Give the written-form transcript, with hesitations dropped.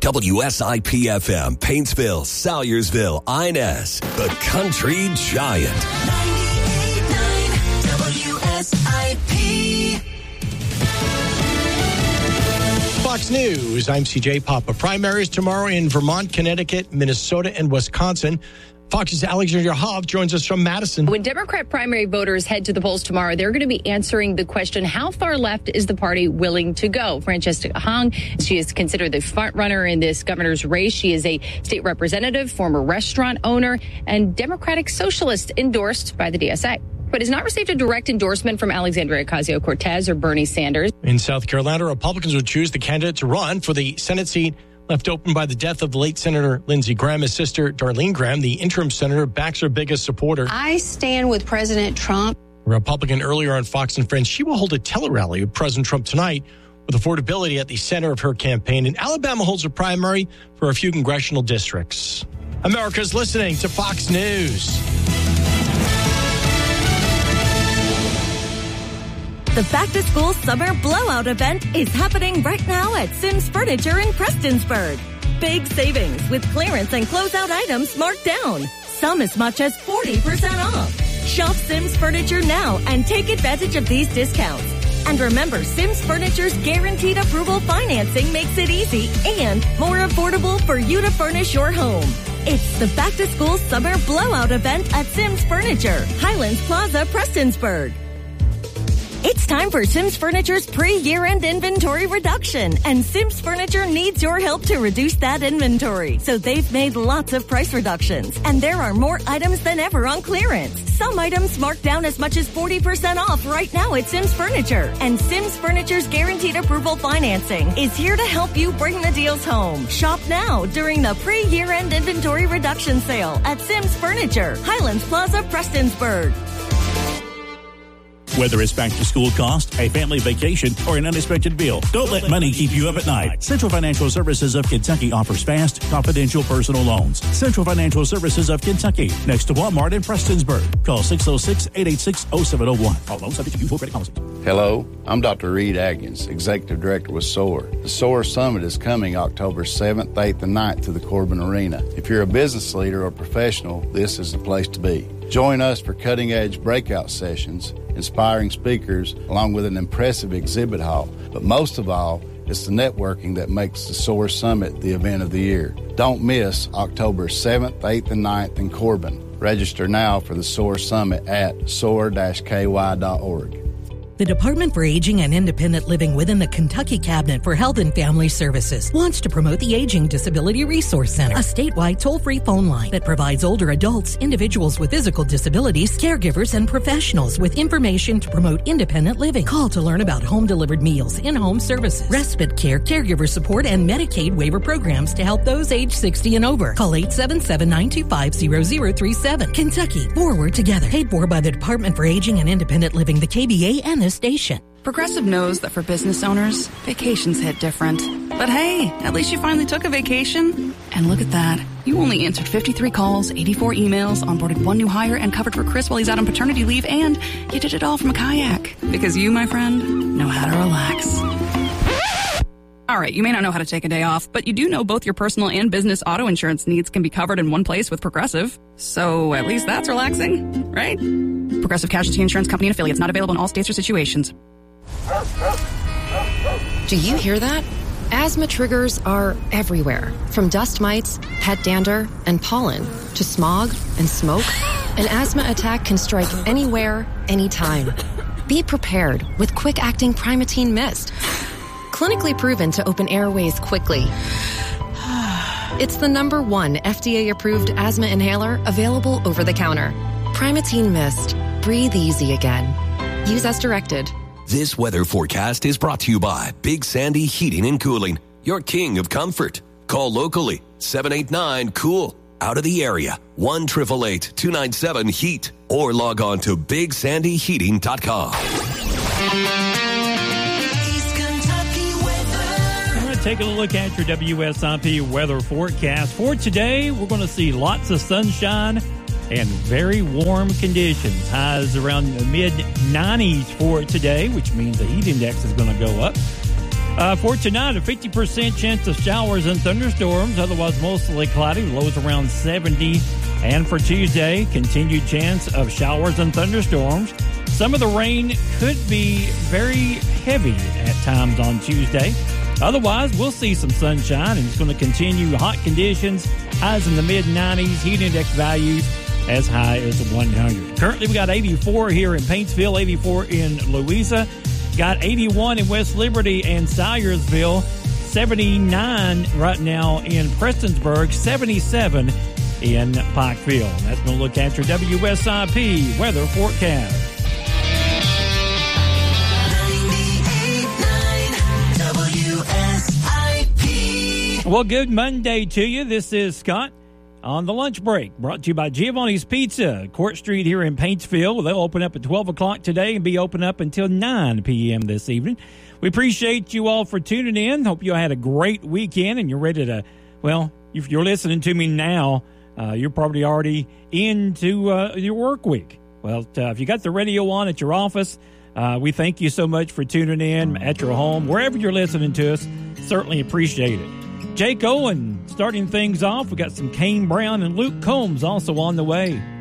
WSIP-FM, Paintsville, Salyersville, Inez, the country giant. 98.9 WSIP. Fox News, I'm CJ Papa. Primaries tomorrow in Vermont, Connecticut, Minnesota, and Wisconsin. Fox's Alexandria Hoff joins us from Madison. When Democrat primary voters head to the polls tomorrow, they're going to be answering the question, how far left is the party willing to go? Francesca Hong, she is considered the front runner in this governor's race. She is a state representative, former restaurant owner, and Democratic Socialist endorsed by the DSA, but has not received a direct endorsement from Alexandria Ocasio-Cortez or Bernie Sanders. In South Carolina, Republicans would choose the candidate to run for the Senate seat left open by the death of the late Senator Lindsey Graham. His sister, Darlene Graham, the interim senator, backs her biggest supporter. I stand with President Trump. A Republican earlier on Fox and Friends, she will hold a tele-rally with President Trump tonight with affordability at the center of her campaign. And Alabama holds a primary for a few congressional districts. America's listening to Fox News. The back-to-school summer blowout event is happening right now at Sims Furniture in Prestonsburg. Big savings with clearance and closeout items marked down. Some as much as 40% off. Shop Sims Furniture now and take advantage of these discounts. And remember, Sims Furniture's guaranteed approval financing makes it easy and more affordable for you to furnish your home. It's the back-to-school summer blowout event at Sims Furniture, Highlands Plaza, Prestonsburg. It's time for Sims Furniture's pre-year-end inventory reduction, and Sims Furniture needs your help to reduce that inventory. So they've made lots of price reductions, and there are more items than ever on clearance. Some items marked down as much as 40% off right now at Sims Furniture. And Sims Furniture's guaranteed approval financing is here to help you bring the deals home. Shop now during the pre-year-end inventory reduction sale at Sims Furniture, Highlands Plaza, Prestonsburg. Whether it's back-to-school cost, a family vacation, or an unexpected bill, don't let money keep you up at night. Central Financial Services of Kentucky offers fast, confidential personal loans. Central Financial Services of Kentucky, next to Walmart in Prestonsburg. Call 606-886-0701. All loans subject to full credit policy. Hello, I'm Dr. Reed Atkins, Executive Director with SOAR. The SOAR Summit is coming October 7th, 8th, and 9th to the Corbin Arena. If you're a business leader or professional, this is the place to be. Join us for cutting-edge breakout sessions, inspiring speakers, along with an impressive exhibit hall. But most of all, it's the networking that makes the SOAR Summit the event of the year. Don't miss October 7th, 8th, and 9th in Corbin. Register now for the SOAR Summit at soar-ky.org. The Department for Aging and Independent Living within the Kentucky Cabinet for Health and Family Services wants to promote the Aging Disability Resource Center, a statewide toll-free phone line that provides older adults, individuals with physical disabilities, caregivers, and professionals with information to promote independent living. Call to learn about home-delivered meals, in-home services, respite care, caregiver support, and Medicaid waiver programs to help those age 60 and over. Call 877-925-0037. Kentucky, forward together. Paid for by the Department for Aging and Independent Living, the KBA, and this station. Progressive knows that for business owners, vacations hit different. But hey, at least you finally took a vacation. And look at that. You only answered 53 calls, 84 emails, onboarded one new hire, and covered for Chris while he's out on paternity leave, and you did it all from a kayak. Because you, my friend, know how to relax. All right, you may not know how to take a day off, but you do know both your personal and business auto insurance needs can be covered in one place with Progressive. So at least that's relaxing, right? Progressive Casualty Insurance Company and affiliates, not available in all states or situations. Do you hear that? Asthma triggers are everywhere, from dust mites, pet dander, and pollen, to smog and smoke. An asthma attack can strike anywhere, anytime. Be prepared with quick-acting Primatene Mist. Clinically proven to open airways quickly. It's the #1 FDA-approved asthma inhaler available over the counter. Primatene Mist. Breathe easy again. Use as directed. This weather forecast is brought to you by Big Sandy Heating and Cooling, your king of comfort. Call locally, 789-COOL. Out of the area, 1-888-297-HEAT. Or log on to BigSandyHeating.com. Taking a look at your WSIP weather forecast. For today, we're going to see lots of sunshine and very warm conditions. Highs around the mid-90s for today, which means the heat index is going to go up. For tonight, a 50% chance of showers and thunderstorms, otherwise mostly cloudy, lows around 70. And for Tuesday, continued chance of showers and thunderstorms. Some of the rain could be very heavy at times on Tuesday. Otherwise, we'll see some sunshine, and it's going to continue hot conditions, highs in the mid-90s, heat index values as high as 100. Currently, we got 84 here in Paintsville, 84 in Louisa. Got 81 in West Liberty and Salyersville, 79 right now in Prestonsburg, 77 in Pikeville. That's going to look at your WSIP weather forecast. 98.9 WSIP. Well, good Monday to you. This is Scott on the lunch break, brought to you by Giovanni's Pizza, Court Street here in Paintsville. They'll open up at 12 o'clock today and be open up until 9 p.m. this evening. We appreciate you all for tuning in. Hope you had a great weekend and you're ready to, well, if you're listening to me now, you're probably already into your work week. Well, if you got the radio on at your office, we thank you so much for tuning in at your home, wherever you're listening to us. Certainly appreciate it. Jake Owen starting things off. We got some Kane Brown and Luke Combs also on the way.